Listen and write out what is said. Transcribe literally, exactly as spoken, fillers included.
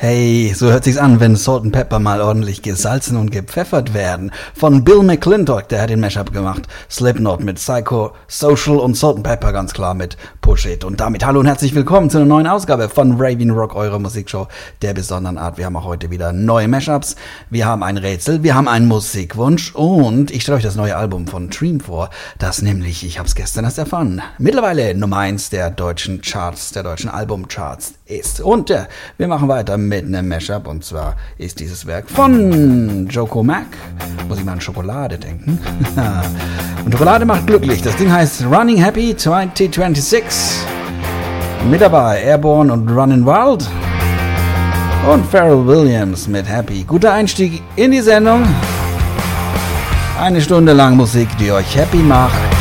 Hey, so hört sich's an, wenn Salt and Pepper mal ordentlich gesalzen und gepfeffert werden. Von Bill McClintock, der hat den Mashup gemacht. Slipknot mit Psycho Social und Salt and Pepper ganz klar mit Push It. Und damit hallo und herzlich willkommen zu einer neuen Ausgabe von Raving Rock, eurer Musikshow der besonderen Art. Wir haben auch heute wieder neue Mashups, wir haben ein Rätsel, wir haben einen Musikwunsch und ich stelle euch das neue Album von Dream vor, das nämlich, ich habe es gestern erst erfahren, mittlerweile Nummer eins der deutschen Charts, der deutschen Albumcharts ist. Und äh, wir machen weiter mit mit einem Mashup, und zwar ist dieses Werk von Joko Mac. Muss ich mal an Schokolade denken. Und Schokolade macht glücklich. Das Ding heißt Running Happy zwanzig sechsundzwanzig. Mit dabei Airborne und Running Wild. Und Pharrell Williams mit Happy. Guter Einstieg in die Sendung. Eine Stunde lang Musik, die euch happy macht.